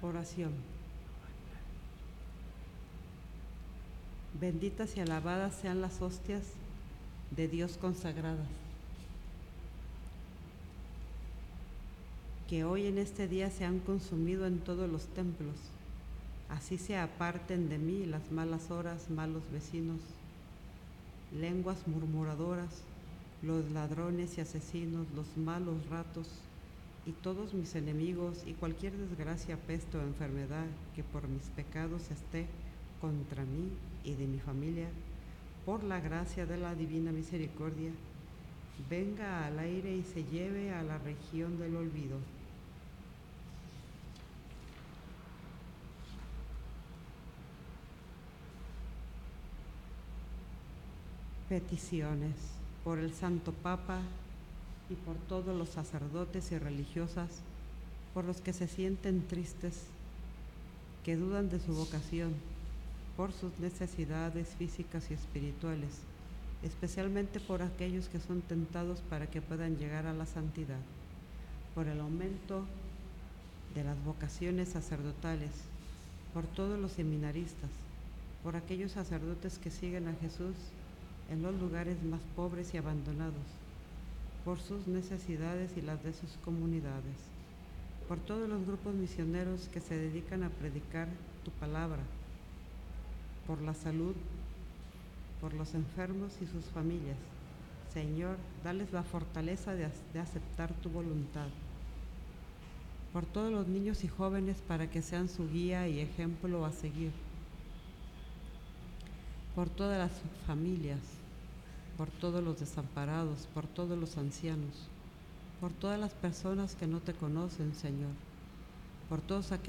Oración. Benditas y alabadas sean las hostias de Dios consagradas, que hoy en este día se han consumido en todos los templos. Así se aparten de mí las malas horas, malos vecinos, lenguas murmuradoras, los ladrones y asesinos, los malos ratos, y todos mis enemigos, y cualquier desgracia, peste o enfermedad que por mis pecados esté contra mí y de mi familia, por la gracia de la divina misericordia, venga al aire y se lleve a la región del olvido. Peticiones por el Santo Papa y por todos los sacerdotes y religiosas, por los que se sienten tristes, que dudan de su vocación, por sus necesidades físicas y espirituales, especialmente por aquellos que son tentados para que puedan llegar a la santidad, por el aumento de las vocaciones sacerdotales, por todos los seminaristas, por aquellos sacerdotes que siguen a Jesús en los lugares más pobres y abandonados, por sus necesidades y las de sus comunidades, por todos los grupos misioneros que se dedican a predicar tu palabra, por la salud, por los enfermos y sus familias. Señor, dales la fortaleza de aceptar tu voluntad. Por todos los niños y jóvenes para que sean su guía y ejemplo a seguir. Por todas las familias, por todos los desamparados, por todos los ancianos, por todas las personas que no te conocen, Señor, por todos aquellos